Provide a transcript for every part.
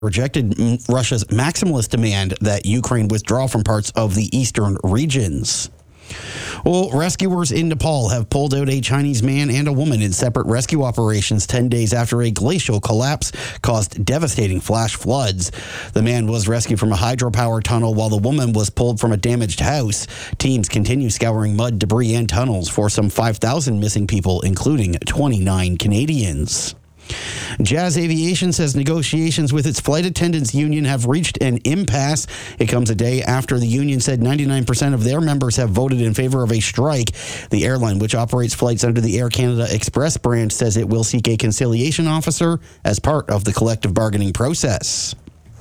rejected Russia's maximalist demand that Ukraine withdraw from parts of the eastern regions. Well, rescuers in Nepal have pulled out a Chinese man and a woman in separate rescue operations 10 days after a glacial collapse caused devastating flash floods. The man was rescued from a hydropower tunnel while the woman was pulled from a damaged house. Teams continue scouring mud, debris, and tunnels for some 5,000 missing people, including 29 Canadians. Jazz Aviation says negotiations with its flight attendants union have reached an impasse. It comes a day after the union said 99% of their members have voted in favor of a strike. The airline, which operates flights under the Air Canada Express brand, says it will seek a conciliation officer as part of the collective bargaining process.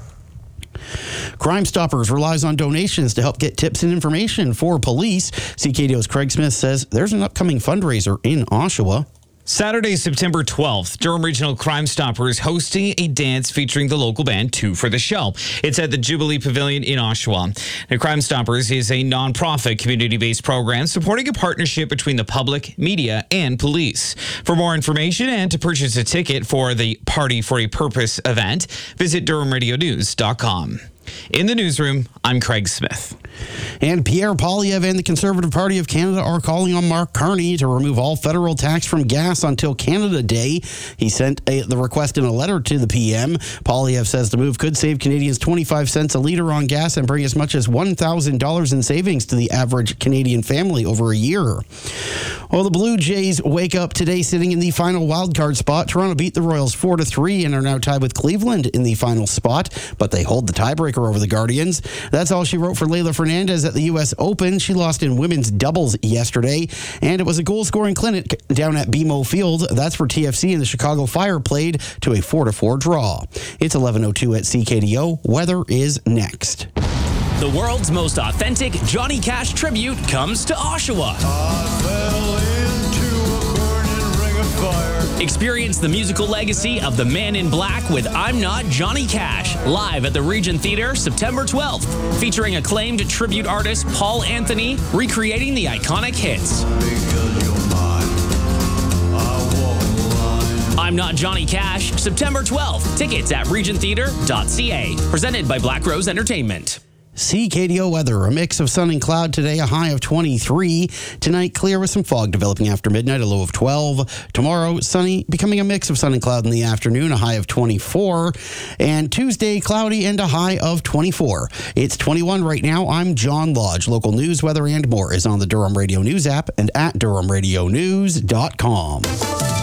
Crime Stoppers relies on donations to help get tips and information for police. CKDO's Craig Smith says there's an upcoming fundraiser in Oshawa. Saturday, September 12th, Durham Regional Crime Stoppers hosting a dance featuring the local band Two for the Show. It's at the Jubilee Pavilion in Oshawa. Now, Crime Stoppers is a nonprofit community-based program supporting a partnership between the public, media, and police. For more information and to purchase a ticket for the Party for a Purpose event, visit DurhamRadioNews.com. In the newsroom, I'm Craig Smith. And Pierre Poilievre and the Conservative Party of Canada are calling on Mark Carney to remove all federal tax from gas until Canada Day. He sent the request in a letter to the PM. Poilievre says the move could save Canadians 25 cents a litre on gas and bring as much as $1,000 in savings to the average Canadian family over a year. Well, the Blue Jays wake up today sitting in the final wildcard spot. Toronto beat the Royals 4-3 and are now tied with Cleveland in the final spot, but they hold the tiebreaker over the Guardians. That's all she wrote for Leylah Fernandez at the U.S. Open. She lost in women's doubles yesterday, and it was a goal-scoring clinic down at BMO Field. That's where TFC and the Chicago Fire played to a 4-4 draw. It's 11:02 at CKDO. Weather is next. The world's most authentic Johnny Cash tribute comes to Oshawa. Experience the musical legacy of the Man in Black with I'm Not Johnny Cash, live at the Regent Theatre September 12th, featuring acclaimed tribute artist Paul Anthony recreating the iconic hits. I'm Not Johnny Cash, September 12th. Tickets at regenttheatre.ca. Presented by Black Rose Entertainment. CKDO weather, a mix of sun and cloud today, a high of 23. Tonight, clear with some fog developing after midnight, a low of 12. Tomorrow, sunny, becoming a mix of sun and cloud in the afternoon, a high of 24. And Tuesday, cloudy and a high of 24. It's 21 right now. I'm John Lodge. Local news, weather, and more is on the Durham Radio News app and at DurhamRadioNews.com.